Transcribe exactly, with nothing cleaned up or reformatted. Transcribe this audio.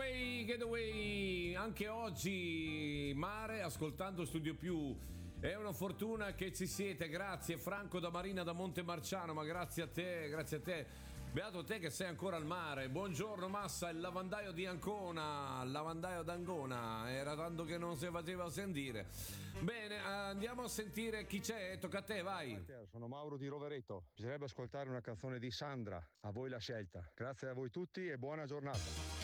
Getaway, Getaway, anche oggi mare, ascoltando Studio Più. È una fortuna che ci siete, grazie Franco da Marina da Montemarciano, ma grazie a te, grazie a te. Beato te che sei ancora al mare. Buongiorno Massa, il lavandaio di Ancona, il lavandaio d'Ancona, era tanto che non si faceva sentire. Bene, andiamo a sentire chi c'è, tocca a te, vai. Sono Mauro di Rovereto, bisognerebbe ascoltare una canzone di Sandra, a voi la scelta. Grazie a voi tutti e buona giornata.